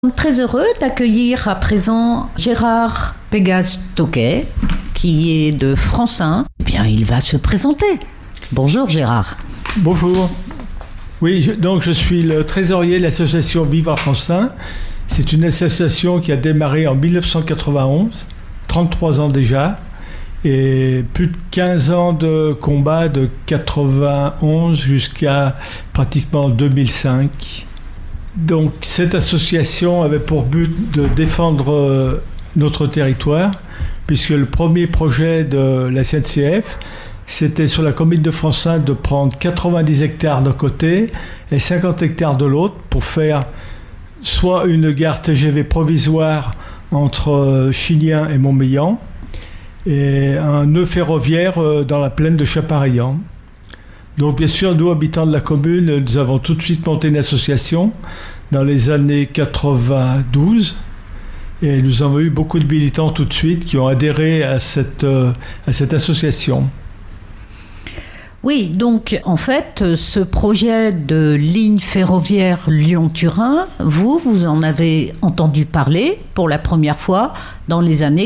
Très heureux d'accueillir à présent Gérard Pégase-Tauquet, qui est de Francin. Eh bien, il va se présenter. Bonjour Gérard. Bonjour. Oui, je suis le trésorier de l'association Vivre à Francin. C'est une association qui a démarré en 1991, 33 ans déjà, et plus de 15 ans de combat de 91 jusqu'à pratiquement 2005. Donc cette association avait pour but de défendre notre territoire, puisque le premier projet de la SNCF, c'était sur la commune de Francin de prendre 90 hectares d'un côté et 50 hectares de l'autre pour faire soit une gare TGV provisoire entre Chillien et Montmélian et un nœud ferroviaire dans la plaine de Chapareillan. Donc bien sûr, nous, habitants de la commune, nous avons tout de suite monté une association dans les années 92 et nous avons eu beaucoup de militants tout de suite qui ont adhéré à cette association. Oui, donc en fait, ce projet de ligne ferroviaire Lyon-Turin, vous en avez entendu parler pour la première fois dans les années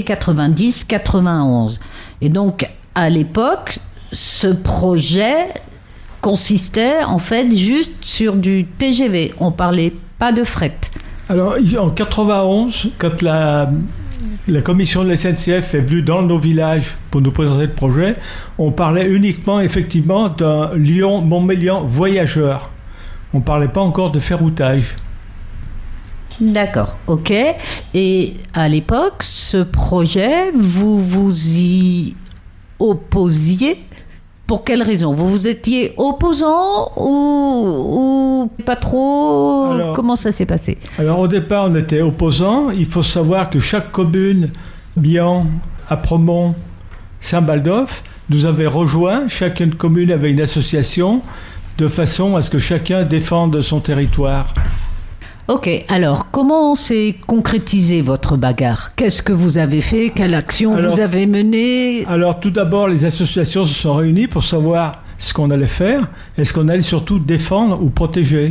90-91. Et donc, à l'époque, ce projet consistait en fait juste sur du TGV. On parlait pas de fret. Alors en 91, quand la commission de la SNCF est venue dans nos villages pour nous présenter le projet, on parlait uniquement effectivement d'un Lyon-Montmélian voyageur. On ne parlait pas encore de ferroutage. D'accord, ok. Et à l'époque, ce projet, vous vous y opposiez? Pour quelle raison? Vous étiez opposant ou pas trop? Comment ça s'est passé? Alors au départ, on était opposant. Il faut savoir que chaque commune, Bihan, Apremont, Saint-Baldoff, nous avait rejoints. Chacune commune avait une association de façon à ce que chacun défende son territoire. Ok, alors comment s'est concrétisé votre bagarre? Qu'est-ce que vous avez fait? Quelle action vous avez menée? Alors tout d'abord, les associations se sont réunies pour savoir ce qu'on allait faire et ce qu'on allait surtout défendre ou protéger.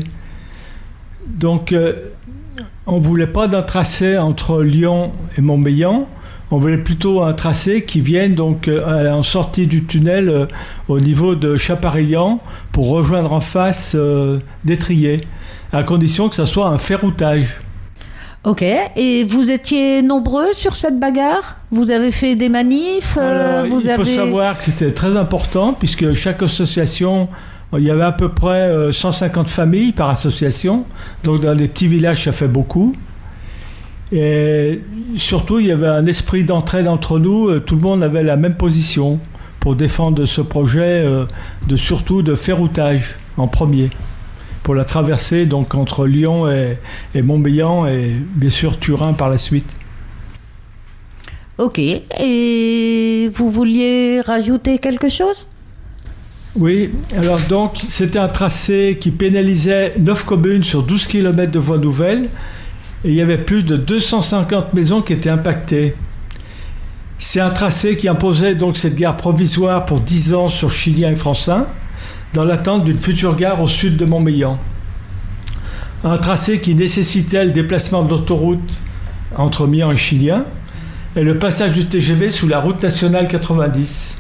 Donc on ne voulait pas d'un tracé entre Lyon et Montmélian, on voulait plutôt un tracé qui vienne donc en sortie du tunnel au niveau de Chapareillan pour rejoindre en face d'Étrier, à condition que ça soit un ferroutage. Ok, et vous étiez nombreux sur cette bagarre? Vous avez fait des manifs? Il faut savoir que c'était très important, puisque chaque association, il y avait à peu près 150 familles par association, donc dans les petits villages ça fait beaucoup. Et surtout, il y avait un esprit d'entraide entre nous, tout le monde avait la même position pour défendre ce projet, surtout de ferroutage en premier, pour la traversée donc entre Lyon et Montmélian et bien sûr Turin par la suite. Ok, et vous vouliez rajouter quelque chose? Oui, alors donc c'était un tracé qui pénalisait 9 communes sur 12 km de voies nouvelles et il y avait plus de 250 maisons qui étaient impactées. C'est un tracé qui imposait donc cette gare provisoire pour 10 ans sur Chillien et Francin, dans l'attente d'une future gare au sud de Montmélian. Un tracé qui nécessitait le déplacement de l'autoroute entre Mian et Chillien et le passage du TGV sous la route nationale 90.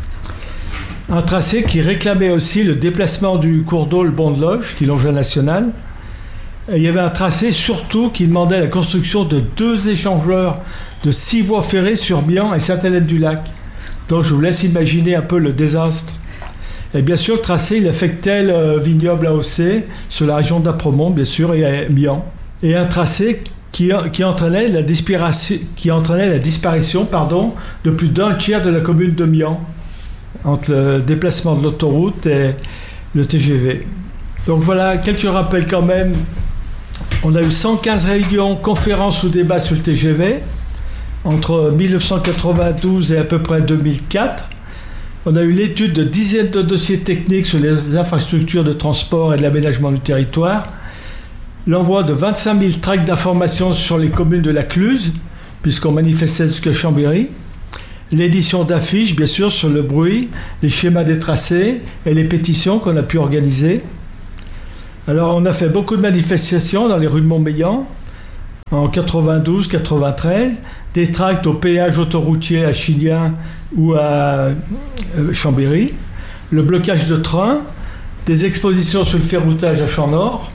Un tracé qui réclamait aussi le déplacement du cours d'eau, le Bon de Loge, qui longe la nationale. Et il y avait un tracé surtout qui demandait la construction de 2 échangeurs de 6 voies ferrées sur Mian et Sainte-Hélène-du-Lac. Donc je vous laisse imaginer un peu le désastre. Et bien sûr, le tracé, il affectait le vignoble AOC sur la région d'Apremont, bien sûr, et Mian. Et un tracé qui entraînait la disparition de plus d'un tiers de la commune de Mian, entre le déplacement de l'autoroute et le TGV. Donc voilà, quelques rappels quand même. On a eu 115 réunions, conférences ou débats sur le TGV, entre 1992 et à peu près 2004. On a eu l'étude de dizaines de dossiers techniques sur les infrastructures de transport et de l'aménagement du territoire, l'envoi de 25 000 tracts d'informations sur les communes de la Cluse, puisqu'on manifestait jusqu'à Chambéry, l'édition d'affiches, bien sûr, sur le bruit, les schémas des tracés et les pétitions qu'on a pu organiser. Alors, on a fait beaucoup de manifestations dans les rues de Montmélian. en 92-93, des tracts au péage autoroutier à Chilien ou à Chambéry, le blocage de trains, des expositions sur le ferroutage à Champ-Nord,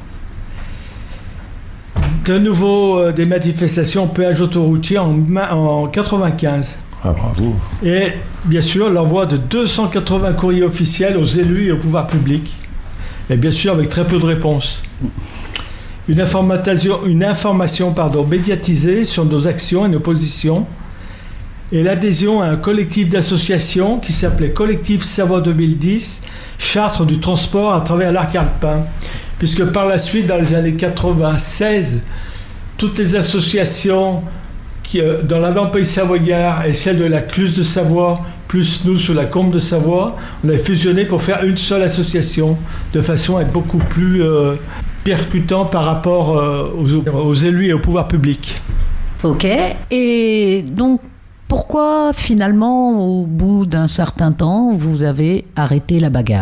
de nouveau des manifestations au péage autoroutier en 95. Ah, bravo. Et bien sûr l'envoi de 280 courriers officiels aux élus et au pouvoir public. Et bien sûr avec très peu de réponses. Une information médiatisée sur nos actions et nos positions, et l'adhésion à un collectif d'associations qui s'appelait Collectif Savoie 2010, Chartre du transport à travers l'arc alpin. Puisque par la suite, dans les années 96, toutes les associations dans l'avant-pays savoyard et celle de la Cluse de Savoie, plus nous sur la Combe de Savoie, on avait fusionné pour faire une seule association, de façon à être beaucoup plus percutant par rapport aux élus et au pouvoir public. Ok. Et donc, pourquoi finalement, au bout d'un certain temps, vous avez arrêté la bagarre ?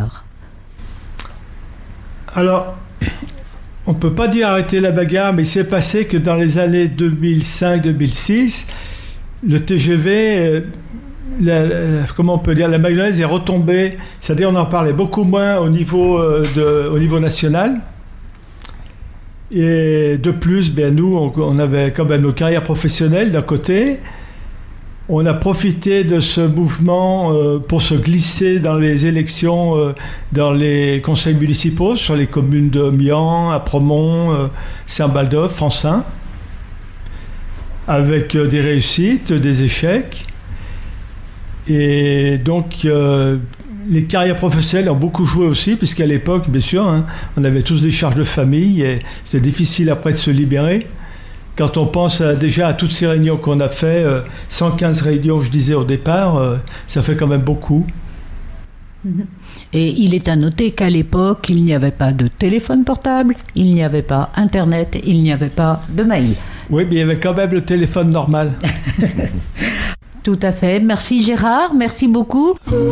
Alors, on ne peut pas dire arrêter la bagarre, mais il s'est passé que dans les années 2005-2006, le TGV, comment on peut dire, la mayonnaise est retombée, c'est-à-dire on en parlait beaucoup moins au niveau national. Et de plus, nous, on avait quand même nos carrières professionnelles d'un côté. On a profité de ce mouvement pour se glisser dans les élections, dans les conseils municipaux, sur les communes de Mian, Apremont, Saint-Baldoff, Francin, avec des réussites, des échecs. Et donc, les carrières professionnelles ont beaucoup joué aussi, puisqu'à l'époque, bien sûr, on avait tous des charges de famille et c'était difficile après de se libérer. Quand on pense déjà à toutes ces réunions qu'on a fait, 115 réunions, je disais au départ, ça fait quand même beaucoup. Et il est à noter qu'à l'époque, il n'y avait pas de téléphone portable, il n'y avait pas Internet, il n'y avait pas de mail. Oui, mais il y avait quand même le téléphone normal. Tout à fait. Merci Gérard, merci beaucoup.